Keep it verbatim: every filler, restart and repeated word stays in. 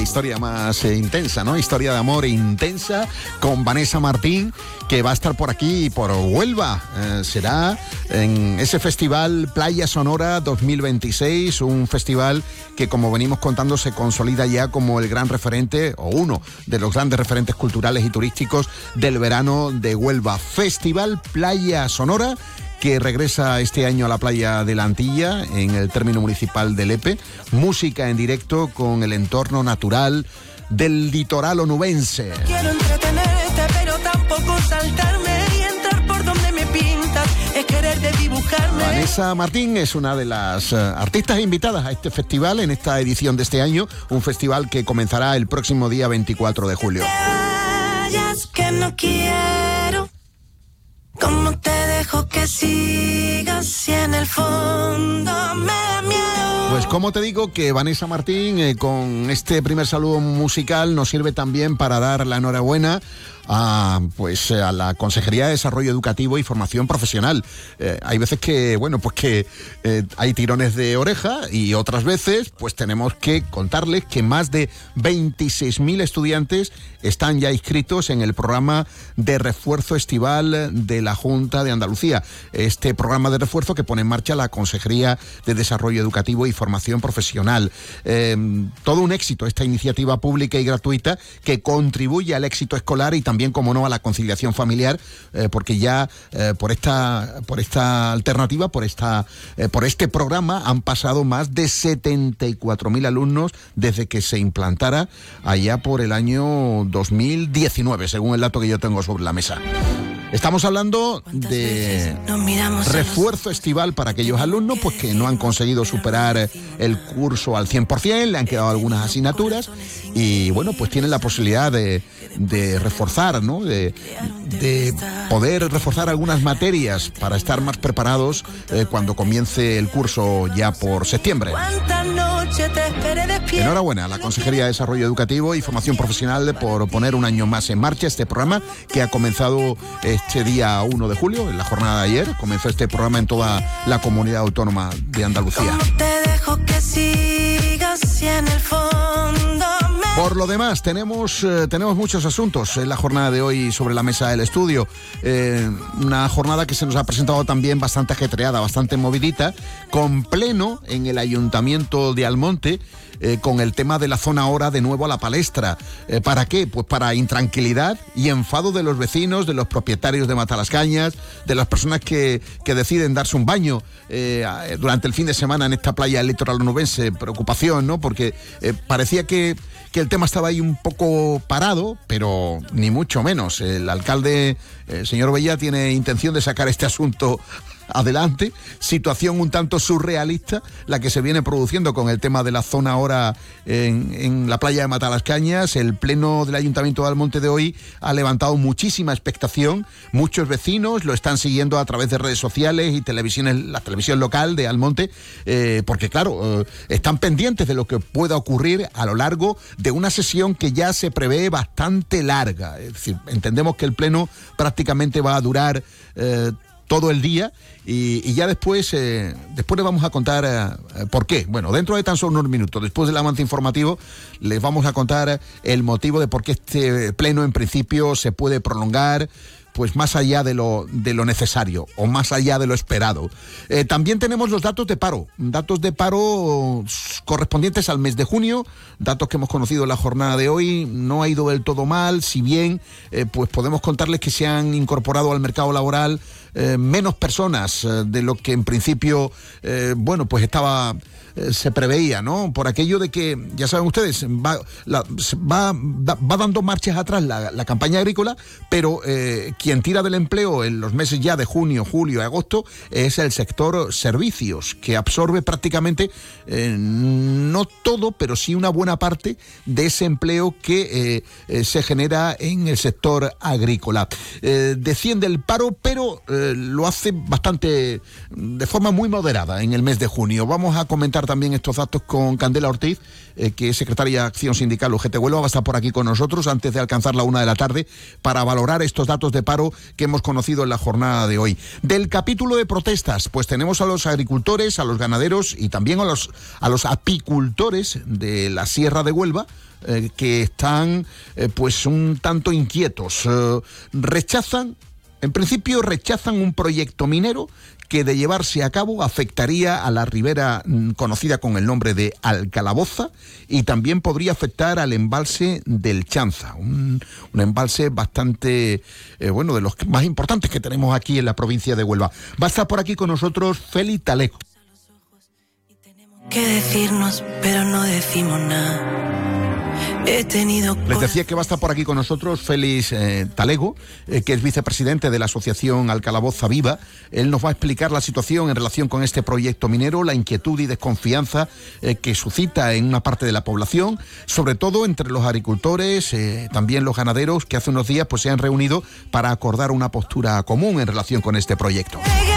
historia más eh, intensa, ¿no? Historia de amor intensa con Vanessa Martín, que va a estar por aquí, por Huelva. Eh, será en ese festival Playa Sonora dos mil veintiséis, un festival que, como venimos contando, se consolida ya como el gran referente, o uno de los grandes referentes culturales y turísticos del verano de Huelva. Festival Playa Sonora, que regresa este año a la playa de la Antilla, en el término municipal de Lepe. Música en directo con el entorno natural del litoral onubense. Quiero entretenerte, pero tampoco saltarme y entrar por donde me pintas, es querer de dibujarme. Vanessa Martín es una de las uh, artistas invitadas a este festival, en esta edición de este año, un festival que comenzará el próximo día veinticuatro de julio. Vayas, que no quiero. ¿Cómo te dejo que sigas si en el fondo me da miedo? Pues como te digo que Vanessa Martín, eh, con este primer saludo musical, nos sirve también para dar la enhorabuena a, pues, a la Consejería de Desarrollo Educativo y Formación Profesional. Eh, hay veces que, bueno, pues que eh, hay tirones de oreja, y otras veces pues tenemos que contarles que más de veintiséis mil estudiantes están ya inscritos en el programa de refuerzo estival de la Junta de Andalucía. Este programa de refuerzo que pone en marcha la Consejería de Desarrollo Educativo y Formación Profesional. Eh, todo un éxito esta iniciativa pública y gratuita que contribuye al éxito escolar y también, como no, a la conciliación familiar, eh, porque ya eh, por esta por esta alternativa, por esta eh, por este programa han pasado más de setenta y cuatro mil alumnos desde que se implantara allá por el año dos mil diecinueve, según el dato que yo tengo sobre la mesa. Estamos hablando de refuerzo estival para aquellos alumnos pues que no han conseguido superar el curso al cien por ciento, le han quedado algunas asignaturas y bueno, pues tienen la posibilidad de, de reforzar, ¿no? De, de poder reforzar algunas materias para estar más preparados eh, cuando comience el curso ya por septiembre. Enhorabuena a la Consejería de Desarrollo Educativo y Formación Profesional por poner un año más en marcha este programa que ha comenzado este día uno de julio, en la jornada de ayer. Comenzó este programa en toda la comunidad autónoma de Andalucía. ¿Cómo te dejo que sigas si en el fondo me... Por lo demás, tenemos, eh, tenemos muchos asuntos en la jornada de hoy sobre la mesa del estudio. Eh, una jornada que se nos ha presentado también bastante ajetreada, bastante movidita, con pleno en el Ayuntamiento de Almonte, eh, con el tema de la zona hora de nuevo a la palestra. Eh, ¿Para qué? Pues para intranquilidad y enfado de los vecinos, de los propietarios de Matalascañas, de las personas que, que deciden darse un baño eh, durante el fin de semana en esta playa del litoral onubense. Preocupación, ¿no? Porque eh, parecía que... que el tema estaba ahí un poco parado, pero ni mucho menos. El alcalde, el señor Bella, tiene intención de sacar este asunto adelante. Situación un tanto surrealista la que se viene produciendo con el tema de la zona ahora en, en la playa de Matalascañas. El pleno del Ayuntamiento de Almonte de hoy ha levantado muchísima expectación. Muchos vecinos lo están siguiendo a través de redes sociales y televisiones, la televisión local de Almonte, eh, porque claro, eh, están pendientes de lo que pueda ocurrir a lo largo de una sesión que ya se prevé bastante larga. Es decir, entendemos que el pleno prácticamente va a durar eh, todo el día y, y ya después eh, después les vamos a contar eh, por qué. Bueno, dentro de tan solo unos minutos, después del avance informativo, les vamos a contar el motivo de por qué este pleno en principio se puede prolongar pues más allá de lo, de lo necesario o más allá de lo esperado. Eh, también tenemos los datos de paro, datos de paro correspondientes al mes de junio, datos que hemos conocido en la jornada de hoy. No ha ido del todo mal, si bien eh, pues podemos contarles que se han incorporado al mercado laboral eh, menos personas eh, de lo que en principio, eh, bueno, pues estaba... se preveía, ¿no? Por aquello de que, ya saben ustedes, va, la, va, va dando marchas atrás la, la campaña agrícola, pero eh, quien tira del empleo en los meses ya de junio, julio y agosto es el sector servicios, que absorbe prácticamente, eh, no todo, pero sí una buena parte de ese empleo que eh, eh, se genera en el sector agrícola. Eh, desciende el paro, pero eh, eh, lo hace bastante, de forma muy moderada en el mes de junio. Vamos a comentar también estos datos con Candela Ortiz, eh, que es secretaria de Acción Sindical U G T Huelva, va a estar por aquí con nosotros antes de alcanzar la una de la tarde para valorar estos datos de paro que hemos conocido en la jornada de hoy. Del capítulo de protestas, pues tenemos a los agricultores, a los ganaderos y también a los, a los apicultores de la Sierra de Huelva, eh, que están eh, pues un tanto inquietos. Eh, rechazan, en principio rechazan un proyecto minero que de llevarse a cabo afectaría a la ribera mm, conocida con el nombre de Alcalaboza y también podría afectar al embalse del Chanza, un, un embalse bastante, eh, bueno, de los más importantes que tenemos aquí en la provincia de Huelva. Va a estar por aquí con nosotros Félix Talego. Que decirnos, pero no decimos nada. He tenido... Les decía que va a estar por aquí con nosotros Félix eh, Talego, eh, que es vicepresidente de la asociación Alcalaboza Viva. Él nos va a explicar la situación en relación con este proyecto minero, la inquietud y desconfianza eh, que suscita en una parte de la población, sobre todo entre los agricultores, eh, también los ganaderos, que hace unos días pues se han reunido para acordar una postura común en relación con este proyecto.